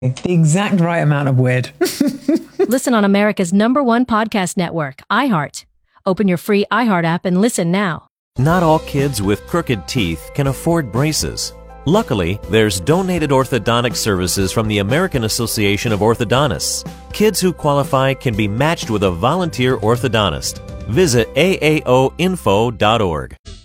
The exact right amount of weird. Listen on America's #1 podcast network, iHeart. Open your free iHeart app and listen now. Not all kids with crooked teeth can afford braces. Luckily, there's donated orthodontic services from the American Association of Orthodontists. Kids who qualify can be matched with a volunteer orthodontist. Visit aaoinfo.org.